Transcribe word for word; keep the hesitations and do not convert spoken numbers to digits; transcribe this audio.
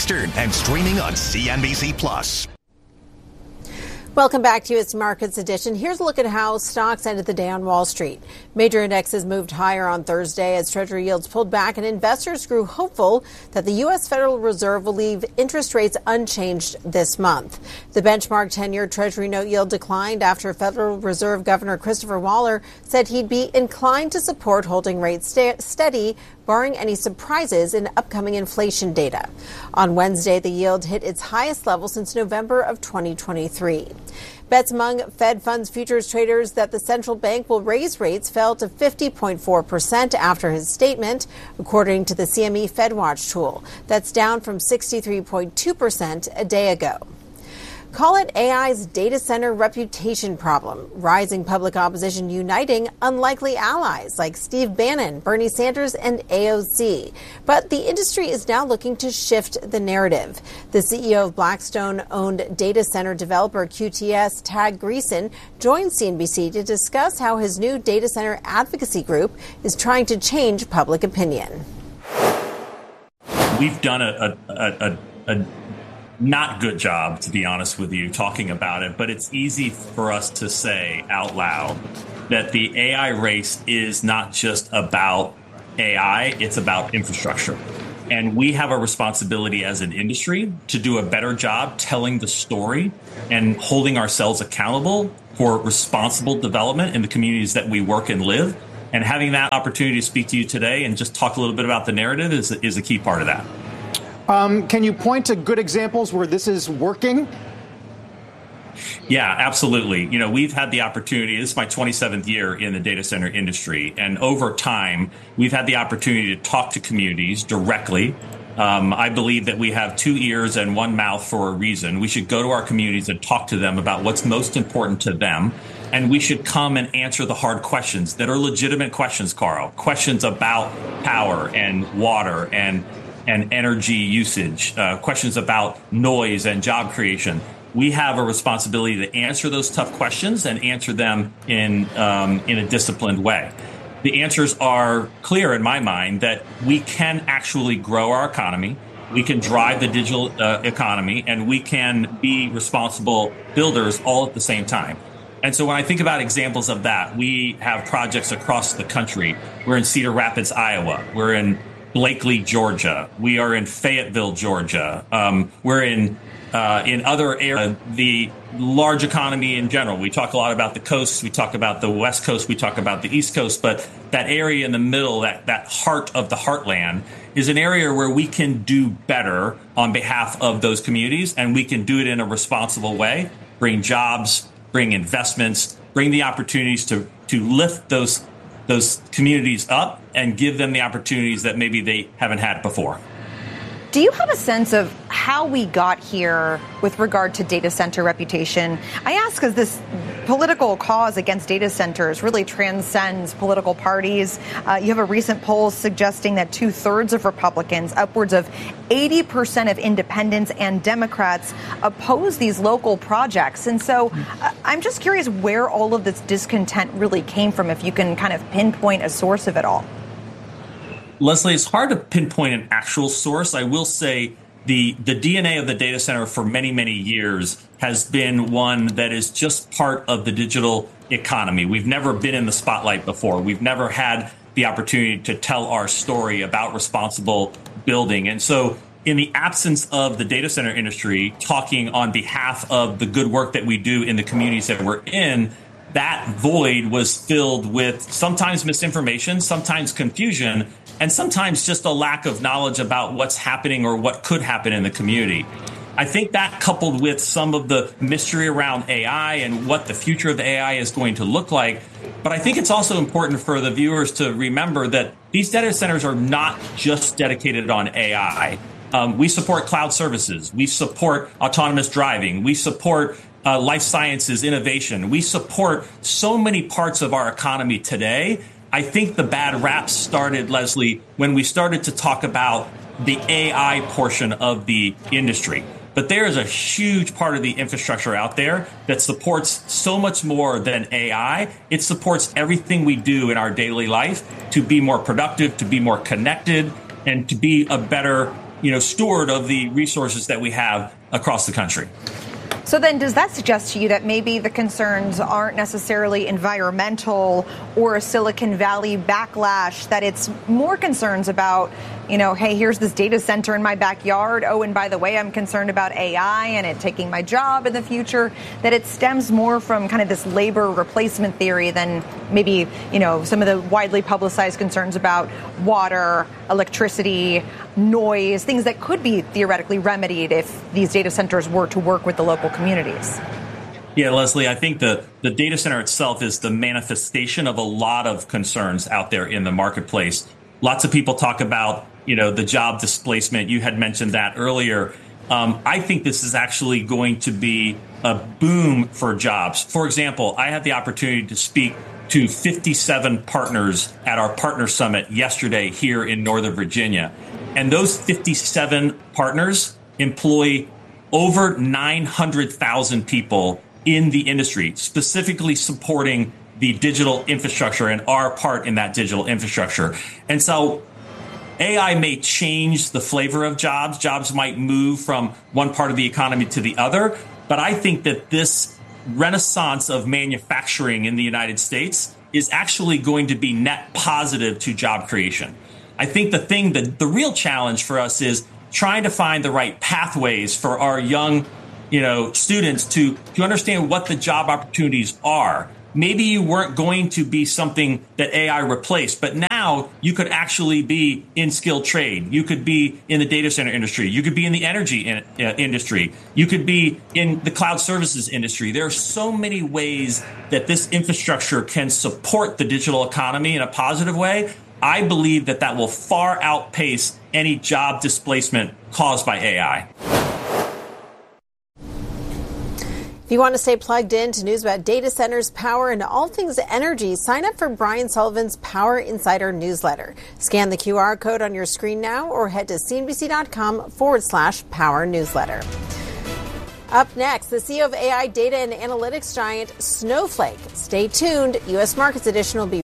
Eastern and streaming on C N B C Plus. Welcome back to U S Markets Edition. Here's a look at how stocks ended the day on Wall Street. Major indexes moved higher on Thursday as Treasury yields pulled back and investors grew hopeful that the U S Federal Reserve will leave interest rates unchanged this month. The benchmark ten-year Treasury note yield declined after Federal Reserve Governor Christopher Waller said he'd be inclined to support holding rates st- steady, barring any surprises in upcoming inflation data. On Wednesday, the yield hit its highest level since November of twenty twenty-three. Bets among Fed funds futures traders that the central bank will raise rates fell to fifty point four percent after his statement, according to the C M E FedWatch tool. That's down from sixty-three point two percent a day ago. Call it A I's data center reputation problem. Rising public opposition uniting unlikely allies like Steve Bannon, Bernie Sanders, and A O C. But the industry is now looking to shift the narrative. The C E O of Blackstone-owned data center developer Q T S, Tad Greason, joined C N B C to discuss how his new data center advocacy group is trying to change public opinion. We've done a, a, a, a, a not good job, to be honest with you, talking about it, but it's easy for us to say out loud that the A I race is not just about A I, it's about infrastructure. And we have a responsibility as an industry to do a better job telling the story and holding ourselves accountable for responsible development in the communities that we work and live. And having that opportunity to speak to you today and just talk a little bit about the narrative is, is a key part of that. Um, can you point to good examples where this is working? Yeah, absolutely. You know, we've had the opportunity. This is my twenty-seventh year in the data center industry. And over time, we've had the opportunity to talk to communities directly. Um, I believe that we have two ears and one mouth for a reason. We should go to our communities and talk to them about what's most important to them. And we should come and answer the hard questions that are legitimate questions, Carl. Questions about power and water and and energy usage, uh, questions about noise and job creation. We have a responsibility to answer those tough questions and answer them in um, in a disciplined way. The answers are clear in my mind that we can actually grow our economy, we can drive the digital uh, economy, and we can be responsible builders all at the same time. And so when I think about examples of that, we have projects across the country. We're in Cedar Rapids, Iowa. We're in Blakely, Georgia. We are in Fayetteville, Georgia. Um, we're in uh, in other areas, the large economy in general. We talk a lot about the coast. We talk about the West Coast. We talk about the East Coast. But that area in the middle, that, that heart of the heartland, is an area where we can do better on behalf of those communities. And we can do it in a responsible way, bring jobs, bring investments, bring the opportunities to, to lift those those communities up and give them the opportunities that maybe they haven't had before. Do you have a sense of how we got here with regard to data center reputation? I ask because this political cause against data centers really transcends political parties. Uh, you have a recent poll suggesting that two thirds of Republicans, upwards of eighty percent of independents and Democrats oppose these local projects. And so uh, I'm just curious where all of this discontent really came from, if you can kind of pinpoint a source of it all. Leslie, it's hard to pinpoint an actual source. I will say the the D N A of the data center for many, many years has been one that is just part of the digital economy. We've never been in the spotlight before. We've never had the opportunity to tell our story about responsible building. And so in the absence of the data center industry talking on behalf of the good work that we do in the communities that we're in, that void was filled with sometimes misinformation, sometimes confusion, and sometimes just a lack of knowledge about what's happening or what could happen in the community. I think that, coupled with some of the mystery around A I and what the future of A I is going to look like. But I think it's also important for the viewers to remember that these data centers are not just dedicated on A I. Um, we support cloud services. We support autonomous driving. We support uh, life sciences innovation. We support so many parts of our economy today. I think the bad rap started, Leslie, when we started to talk about the A I portion of the industry. But there is a huge part of the infrastructure out there that supports so much more than A I. It supports everything we do in our daily life to be more productive, to be more connected, and to be a better you know, steward of the resources that we have across the country. So then does that suggest to you that maybe the concerns aren't necessarily environmental or a Silicon Valley backlash, that it's more concerns about, you know, hey, here's this data center in my backyard. Oh, and by the way, I'm concerned about A I and it taking my job in the future, that it stems more from kind of this labor replacement theory than maybe, you know, some of the widely publicized concerns about water, electricity, noise, things that could be theoretically remedied if these data centers were to work with the local communities. Yeah, Leslie, I think the, the data center itself is the manifestation of a lot of concerns out there in the marketplace. Lots of people talk about, you know, the job displacement. You had mentioned that earlier. Um, I think this is actually going to be a boom for jobs. For example, I had the opportunity to speak to fifty-seven partners at our partner summit yesterday here in Northern Virginia. And those fifty-seven partners employ over nine hundred thousand people in the industry, specifically supporting the digital infrastructure and our part in that digital infrastructure. And so A I may change the flavor of jobs. Jobs might move from one part of the economy to the other. But I think that this renaissance of manufacturing in the United States is actually going to be net positive to job creation. I think the thing that the real challenge for us is trying to find the right pathways for our young, you know, students to, to understand what the job opportunities are. Maybe you weren't going to be something that A I replaced, but now you could actually be in skilled trade. You could be in the data center industry. You could be in the energy in, uh, industry. You could be in the cloud services industry. There are so many ways that this infrastructure can support the digital economy in a positive way. I believe that that will far outpace any job displacement caused by A I. If you want to stay plugged in to news about data centers, power, and all things energy, sign up for Brian Sullivan's Power Insider newsletter. Scan the Q R code on your screen now or head to cnbc.com forward slash power newsletter. Up next, the C E O of A I data and analytics giant Snowflake. Stay tuned. U S Markets Edition will be